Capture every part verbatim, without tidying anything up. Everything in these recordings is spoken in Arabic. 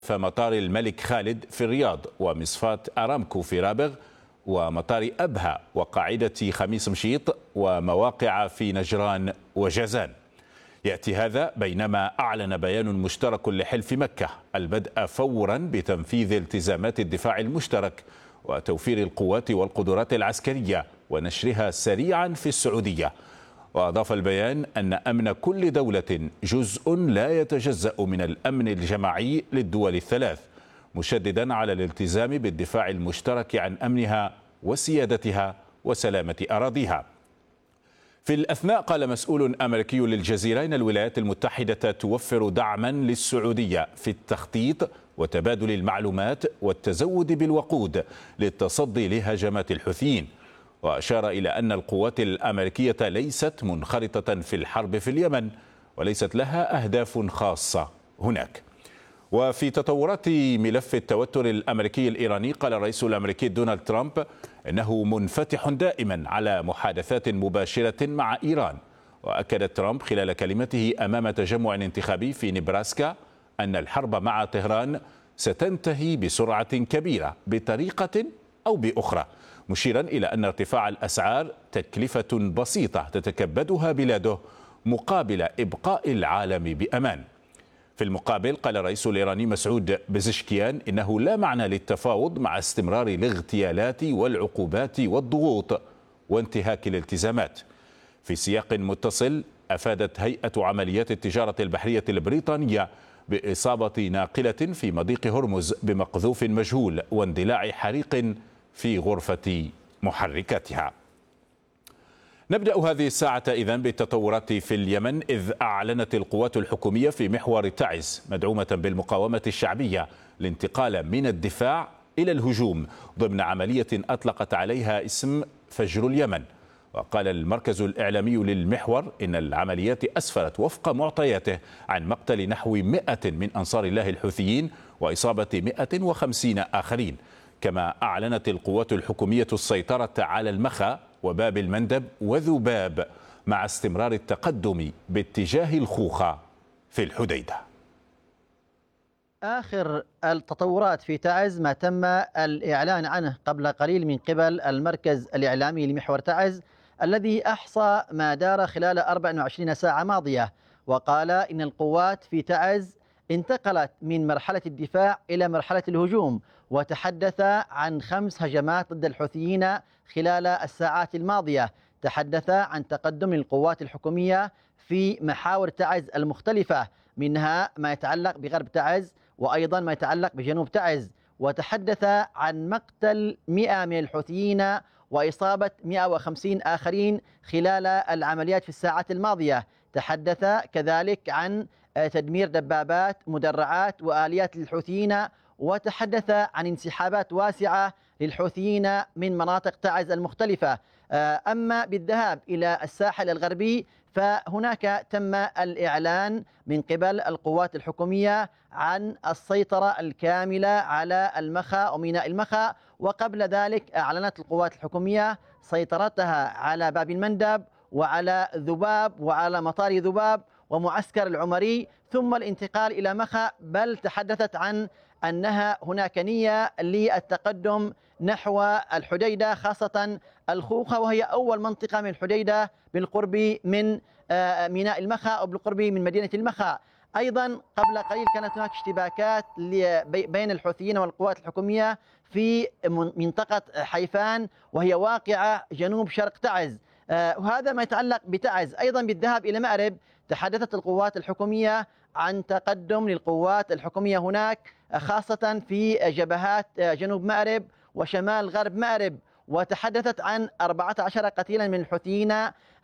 فمطار الملك خالد في الرياض، ومصفاة أرامكو في رابغ، ومطار أبها، وقاعدة خميس مشيط، ومواقع في نجران وجازان. يأتي هذا بينما أعلن بيان مشترك لحلف مكة البدء فورا بتنفيذ التزامات الدفاع المشترك وتوفير القوات والقدرات العسكرية ونشرها سريعا في السعودية. وأضاف البيان أن أمن كل دولة جزء لا يتجزأ من الأمن الجماعي للدول الثلاث، مشددا على الالتزام بالدفاع المشترك عن أمنها وسيادتها وسلامة أراضيها. في الأثناء قال مسؤول أمريكي للجزيرة إن الولايات المتحدة توفر دعما للسعودية في التخطيط وتبادل المعلومات والتزود بالوقود للتصدي لهجمات الحوثيين، وأشار إلى أن القوات الأمريكية ليست منخرطة في الحرب في اليمن وليست لها أهداف خاصة هناك. وفي تطورات ملف التوتر الأمريكي الإيراني قال الرئيس الأمريكي دونالد ترامب إنه منفتح دائما على محادثات مباشرة مع إيران. وأكد ترامب خلال كلمته أمام تجمع انتخابي في نبراسكا أن الحرب مع طهران ستنتهي بسرعة كبيرة بطريقة أو بأخرى، مشيرا إلى أن ارتفاع الأسعار تكلفة بسيطة تتكبدها بلاده مقابل إبقاء العالم بأمان. في المقابل قال الرئيس الإيراني مسعود بزشكيان إنه لا معنى للتفاوض مع استمرار الاغتيالات والعقوبات والضغوط وانتهاك الالتزامات. في سياق متصل أفادت هيئة عمليات التجارة البحرية البريطانية بإصابة ناقلة في مضيق هرمز بمقذوف مجهول واندلاع حريق في غرفة محركاتها. نبدأ هذه الساعة إذن بالتطورات في اليمن، إذ أعلنت القوات الحكومية في محور تعز مدعومة بالمقاومة الشعبية الانتقال من الدفاع إلى الهجوم ضمن عملية أطلقت عليها اسم فجر اليمن. وقال المركز الإعلامي للمحور إن العمليات أسفرت وفق معطياته عن مقتل نحو مئة من أنصار الله الحوثيين وإصابة مئة وخمسين آخرين. كما أعلنت القوات الحكومية السيطرة على المخا وباب المندب وذباب مع استمرار التقدم باتجاه الخوخة في الحديدة. آخر التطورات في تعز ما تم الإعلان عنه قبل قليل من قبل المركز الإعلامي لمحور تعز الذي أحصى ما دار خلال أربع وعشرين ساعة ماضية، وقال إن القوات في تعز انتقلت من مرحلة الدفاع إلى مرحلة الهجوم، وتحدث عن خمس هجمات ضد الحوثيين خلال الساعات الماضية. تحدث عن تقدم القوات الحكومية في محاور تعز المختلفة، منها ما يتعلق بغرب تعز وأيضا ما يتعلق بجنوب تعز. وتحدث عن مقتل مئة من الحوثيين وإصابة مئة وخمسين آخرين خلال العمليات في الساعات الماضية. تحدث كذلك عن تدمير دبابات مدرعات وآليات للحوثيين، وتحدث عن انسحابات واسعة للحوثيين من مناطق تعز المختلفة. أما بالذهاب إلى الساحل الغربي فهناك تم الإعلان من قبل القوات الحكومية عن السيطرة الكاملة على المخا وميناء المخا، وقبل ذلك أعلنت القوات الحكومية سيطرتها على باب المندب وعلى ذباب وعلى مطار ذباب ومعسكر العمري، ثم الانتقال إلى مخا. بل تحدثت عن أنها هناك نية للتقدم نحو الحديدة، خاصة الخوخة، وهي أول منطقة من الحديدة بالقرب من ميناء المخا أو بالقرب من مدينة المخا. أيضا قبل قليل كانت هناك اشتباكات بين الحوثيين والقوات الحكومية في منطقة حيفان، وهي واقعة جنوب شرق تعز. وهذا ما يتعلق بتعز. أيضا بالذهاب إلى مأرب تحدثت القوات الحكومية عن تقدم للقوات الحكومية هناك، خاصة في جبهات جنوب مأرب وشمال غرب مأرب. وتحدثت عن أربعة عشر قتيلا من الحوثيين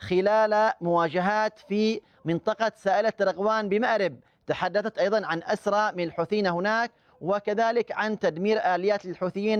خلال مواجهات في منطقة سائلة رغوان بمأرب. تحدثت أيضا عن أسرى من الحوثيين هناك، وكذلك عن تدمير آليات للحوثيين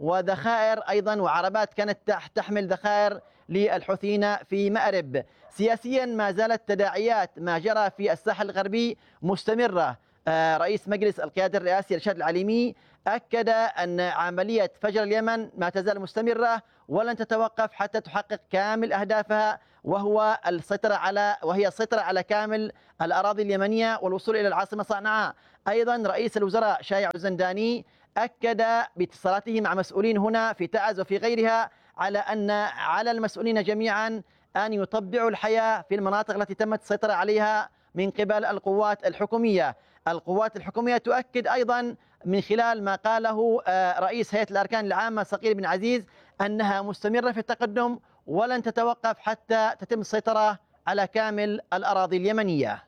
وذخائر أيضا وعربات كانت تحمل ذخائر للحوثيين في مأرب. سياسيا ما زالت تداعيات ما جرى في الساحل الغربي مستمرة. رئيس مجلس القيادة الرئاسي رشاد العليمي أكد أن عملية فجر اليمن ما تزال مستمرة ولن تتوقف حتى تحقق كامل أهدافها، وهو السيطرة على وهي السيطرة على كامل الأراضي اليمنية والوصول إلى العاصمة صنعاء. أيضا رئيس الوزراء شايع الزنداني أكد باتصالاته مع مسؤولين هنا في تعز وفي غيرها على أن على المسؤولين جميعا أن يطبعوا الحياة في المناطق التي تمت السيطرة عليها من قبل القوات الحكومية. القوات الحكومية تؤكد أيضا من خلال ما قاله رئيس هيئة الأركان العامة صقيل بن عزيز أنها مستمرة في التقدم ولن تتوقف حتى تتم السيطرة على كامل الأراضي اليمنية.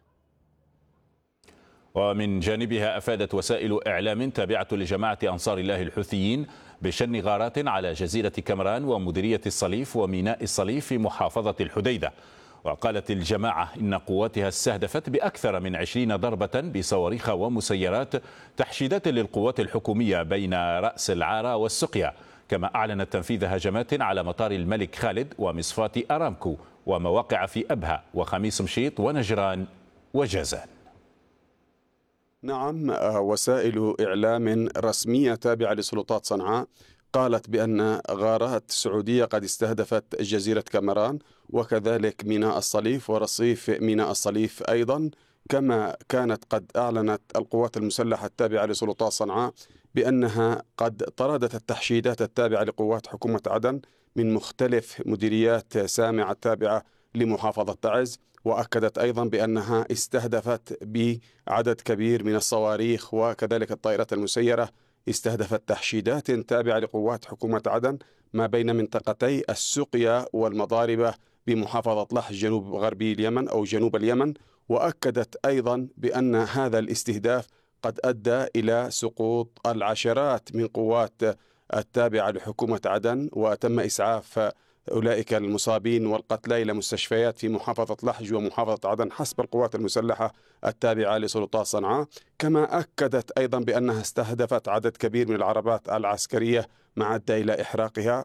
ومن جانبها أفادت وسائل إعلام تابعة لجماعة أنصار الله الحوثيين بشن غارات على جزيرة كمران ومديرية الصليف وميناء الصليف في محافظة الحديدة. وقالت الجماعة إن قواتها استهدفت بأكثر من عشرين ضربة بصواريخ ومسيرات تحشيدات للقوات الحكومية بين رأس العارة والسقيا، كما أعلنت تنفيذ هجمات على مطار الملك خالد ومصفاة أرامكو ومواقع في أبها وخميس مشيط ونجران وجازان. نعم، وسائل إعلام رسمية تابعة لسلطات صنعاء قالت بأن غارات سعودية قد استهدفت جزيرة كمران وكذلك ميناء الصليف ورصيف ميناء الصليف أيضا، كما كانت قد أعلنت القوات المسلحة التابعة لسلطات صنعاء بأنها قد طردت التحشيدات التابعة لقوات حكومة عدن من مختلف مديريات سامعة التابعة لمحافظة تعز. وأكدت أيضا بأنها استهدفت بعدد كبير من الصواريخ وكذلك الطائرات المسيرة، استهدفت تحشيدات تابعة لقوات حكومة عدن ما بين منطقتي السقيا والمضاربة بمحافظة لحج جنوب غربي اليمن أو جنوب اليمن. وأكدت أيضا بأن هذا الاستهداف قد أدى إلى سقوط العشرات من قوات التابعة لحكومة عدن، وتم إسعاف أولئك المصابين والقتلى إلى مستشفيات في محافظة لحج ومحافظة عدن حسب القوات المسلحة التابعة لسلطات صنعاء. كما أكدت أيضا بأنها استهدفت عدد كبير من العربات العسكرية ما أدى إلى إحراقها.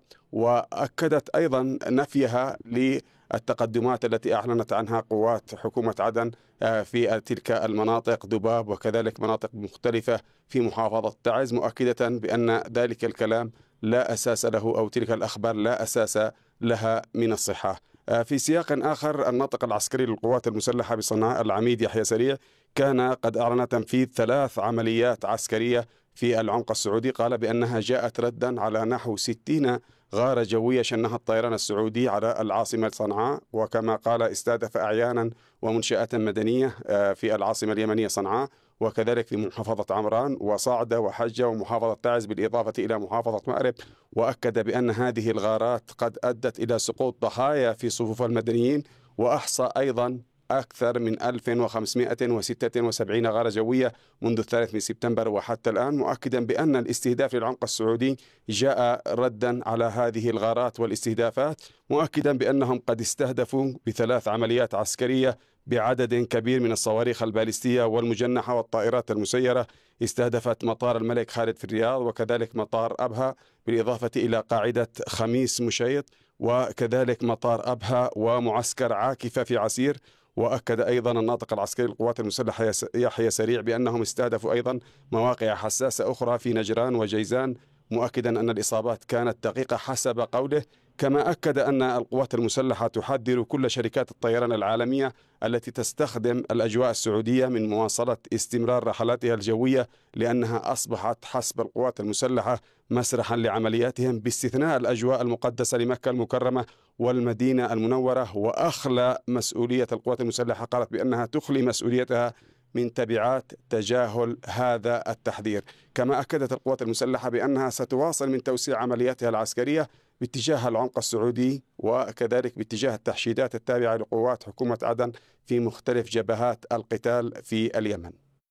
وأكدت أيضا نفيها للتقدمات التي أعلنت عنها قوات حكومة عدن في تلك المناطق دباب وكذلك مناطق مختلفة في محافظة تعز، مؤكدة بأن ذلك الكلام لا أساس له أو تلك الأخبار لا أساس لها من الصحة. في سياق آخر، الناطق العسكري للقوات المسلحة بصنعاء العميد يحيى سريع كان قد أعلن تنفيذ ثلاث عمليات عسكرية في العمق السعودي، قال بأنها جاءت ردا على نحو ستين غارة جوية شنها الطيران السعودي على العاصمة صنعاء، وكما قال استهدف أعيانا ومنشآت مدنية في العاصمة اليمنية صنعاء وكذلك في محافظة عمران وصعدة وحجة ومحافظة تعز بالإضافة إلى محافظة مأرب. وأكد بأن هذه الغارات قد أدت إلى سقوط ضحايا في صفوف المدنيين، وأحصى أيضا أكثر من ألف وخمسمائة وستة وسبعين غارة جوية منذ الثالث من سبتمبر وحتى الآن، مؤكدا بأن الاستهداف للعمق السعودي جاء ردا على هذه الغارات والاستهدافات، مؤكدا بأنهم قد استهدفوا بثلاث عمليات عسكرية بعدد كبير من الصواريخ البالستية والمجنحة والطائرات المسيرة. استهدفت مطار الملك خالد في الرياض وكذلك مطار أبها بالإضافة إلى قاعدة خميس مشيط وكذلك مطار أبها ومعسكر عاكفة في عسير. وأكد أيضا الناطق العسكري للقوات المسلحة يحيى سريع بأنهم استهدفوا أيضا مواقع حساسة أخرى في نجران وجيزان، مؤكدا أن الإصابات كانت دقيقة حسب قوله. كما أكد أن القوات المسلحة تحذر كل شركات الطيران العالمية التي تستخدم الأجواء السعودية من مواصلة استمرار رحلاتها الجوية، لأنها أصبحت حسب القوات المسلحة مسرحا لعملياتهم باستثناء الأجواء المقدسة لمكة المكرمة والمدينة المنورة. وأخلى مسؤولية القوات المسلحة، قالت بأنها تخلي مسؤوليتها من تبعات تجاهل هذا التحذير. كما أكدت القوات المسلحة بأنها ستواصل من توسيع عملياتها العسكرية باتجاه العمق السعودي وكذلك باتجاه التحشيدات التابعة لقوات حكومة عدن في مختلف جبهات القتال في اليمن.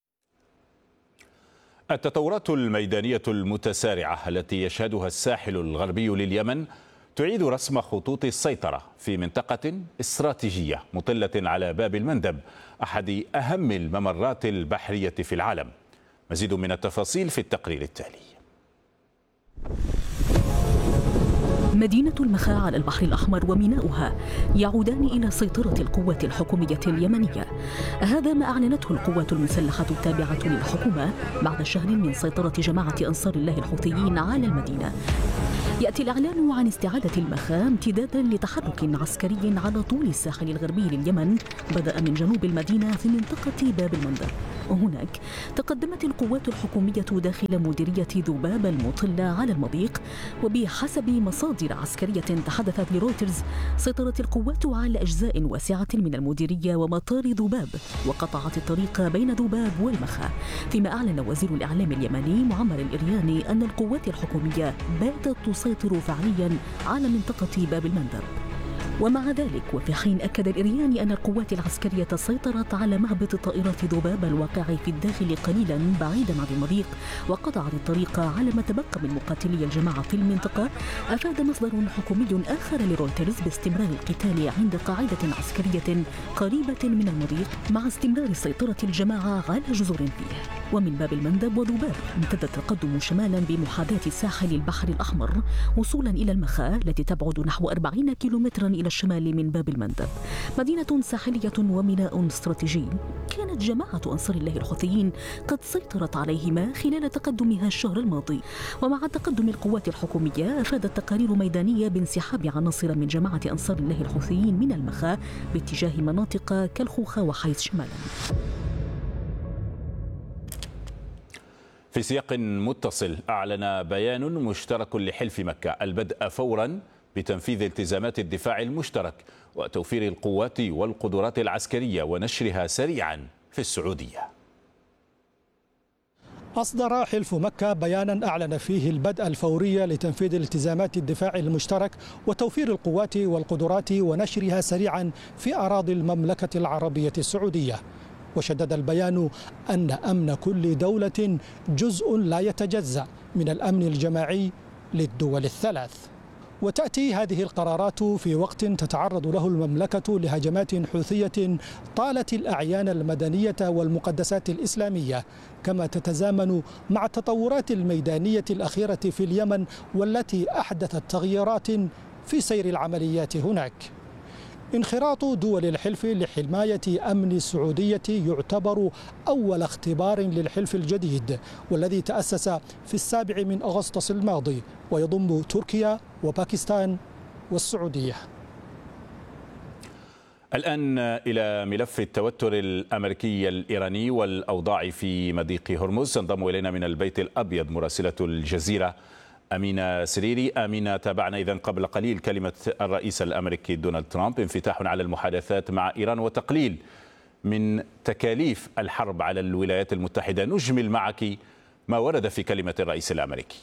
التطورات الميدانية المتسارعة التي يشهدها الساحل الغربي لليمن تعيد رسم خطوط السيطرة في منطقة استراتيجية مطلة على باب المندب، أحد أهم الممرات البحرية في العالم. مزيد من التفاصيل في التقرير التالي. مدينة المخا على البحر الأحمر وميناؤها يعودان إلى سيطرة القوات الحكومية اليمنية. هذا ما أعلنته القوات المسلحة التابعة للحكومة بعد شهر من سيطرة جماعة أنصار الله الحوثيين على المدينة. يأتي الإعلان عن استعادة المخا امتدادا لتحرك عسكري على طول الساحل الغربي لليمن بدأ من جنوب المدينة في منطقة باب المندب. هناك تقدمت القوات الحكومية داخل مديرية ذباب المطلة على المضيق، وبحسب مصادر عسكرية تحدثت لرويترز سيطرت القوات على أجزاء واسعة من المديرية ومطار ذباب، وقطعت الطريق بين ذباب والمخا. فيما أعلن وزير الإعلام اليمني معمر الإرياني أن القوات الحكومية باتت تسيطر فعليا على منطقة باب المندب. ومع ذلك وفي حين أكد الإرياني أن القوات العسكرية سيطرت على مهبط طائرة ذباب الواقع في الداخل قليلا بعيدا عن المضيق وقطعت الطريق على ما تبقى من مقاتلي الجماعة في المنطقة، أفاد مصدر حكومي آخر لرويترز باستمرار القتال عند قاعدة عسكرية قريبة من المضيق مع استمرار سيطرة الجماعة على جزر فيه. ومن باب المندب وذباب امتد التقدم شمالا بمحاذاة ساحل البحر الأحمر وصولا إلى المخا التي تبعد نحو أربعين كيلومترا إلى الشمال من باب المندب، مدينة ساحلية وميناء استراتيجي كانت جماعة أنصار الله الحوثيين قد سيطرت عليهما خلال تقدمها الشهر الماضي. ومع تقدم القوات الحكومية أفادت تقارير ميدانية بانسحاب عناصر من جماعة أنصار الله الحوثيين من المخا باتجاه مناطق كالخوخة وحيث شمالا. في سياق متصل، أعلن بيان مشترك لحلف مكة البدء فورا بتنفيذ التزامات الدفاع المشترك وتوفير القوات والقدرات العسكرية ونشرها سريعا في السعودية. أصدر حلف مكة بيانا أعلن فيه البدء الفوري لتنفيذ التزامات الدفاع المشترك وتوفير القوات والقدرات ونشرها سريعا في أراضي المملكة العربية السعودية. وشدد البيان أن أمن كل دولة جزء لا يتجزأ من الأمن الجماعي للدول الثلاث. وتأتي هذه القرارات في وقت تتعرض له المملكة لهجمات حوثية طالت الأعيان المدنية والمقدسات الإسلامية، كما تتزامن مع التطورات الميدانية الأخيرة في اليمن والتي أحدثت تغييرات في سير العمليات هناك. انخراط دول الحلف لحماية أمن السعودية يعتبر أول اختبار للحلف الجديد والذي تأسس في السابع من أغسطس الماضي ويضم تركيا وباكستان والسعودية. الآن إلى ملف التوتر الأمريكي الإيراني والأوضاع في مضيق هرمز. تنضم إلينا من البيت الأبيض مراسلة الجزيرة أمينة سريري. أمينة، تابعنا إذن قبل قليل كلمة الرئيس الأمريكي دونالد ترامب انفتاح على المحادثات مع إيران وتقليل من تكاليف الحرب على الولايات المتحدة. نجمل معك ما ورد في كلمة الرئيس الأمريكي.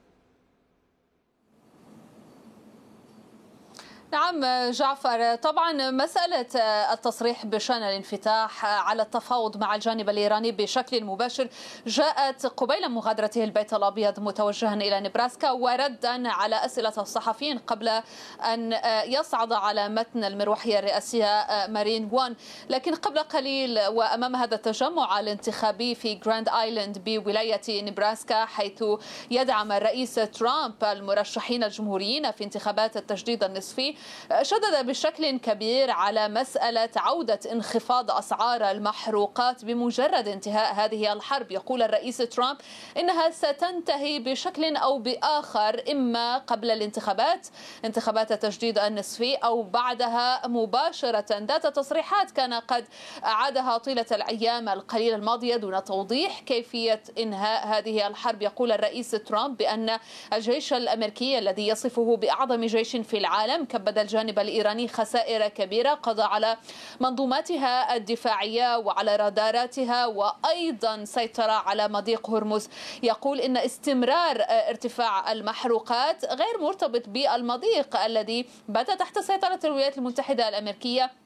نعم جعفر، طبعا مسألة التصريح بشأن الانفتاح على التفاوض مع الجانب الإيراني بشكل مباشر جاءت قبيل مغادرته البيت الأبيض متوجها إلى نبراسكا وردا على أسئلة الصحفيين قبل أن يصعد على متن المروحية الرئاسية مارين وان. لكن قبل قليل وأمام هذا التجمع الانتخابي في جراند آيلاند بولاية نبراسكا حيث يدعم الرئيس ترامب المرشحين الجمهوريين في انتخابات التجديد النصفي، شدد بشكل كبير على مسألة عودة انخفاض أسعار المحروقات بمجرد انتهاء هذه الحرب. يقول الرئيس ترامب إنها ستنتهي بشكل أو بآخر، إما قبل الانتخابات انتخابات التجديد النصفي أو بعدها مباشرة. ذات تصريحات كان قد أعادها طيلة الأيام القليلة الماضية دون توضيح كيفية إنهاء هذه الحرب. يقول الرئيس ترامب بأن الجيش الأمريكي الذي يصفه بأعظم جيش في العالم كبد الجانب الإيراني خسائر كبيرة، قضى على منظوماتها الدفاعية وعلى راداراتها وأيضا سيطر على مضيق هرمز. يقول إن استمرار ارتفاع المحروقات غير مرتبط بالمضيق الذي بات تحت سيطرة الولايات المتحدة الأمريكية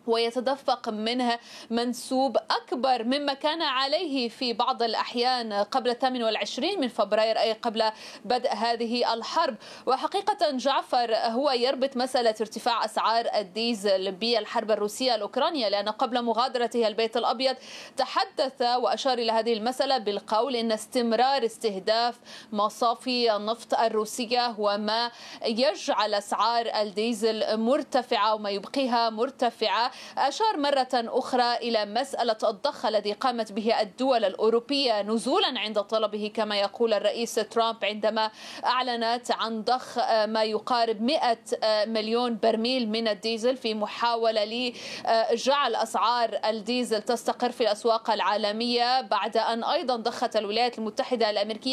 ويتدفق منها منسوب أكبر مما كان عليه في بعض الأحيان قبل الثامن والعشرين من فبراير، أي قبل بدء هذه الحرب. وحقيقة جعفر هو يربط مسألة ارتفاع أسعار الديزل بالحرب الروسية الأوكرانية، لأن قبل مغادرته البيت الأبيض تحدث وأشار إلى هذه المسألة بالقول إن استمرار استهداف مصافي النفط الروسية هو ما يجعل أسعار الديزل مرتفعة وما يبقيها مرتفعة. أشار مرة أخرى إلى مسألة الضخ الذي قامت به الدول الأوروبية نزولا عند طلبه كما يقول الرئيس ترامب، عندما أعلنت عن ضخ ما يقارب مئة مليون برميل من الديزل في محاولة لجعل أسعار الديزل تستقر في الأسواق العالمية، بعد أن أيضا ضخت الولايات المتحدة الأمريكية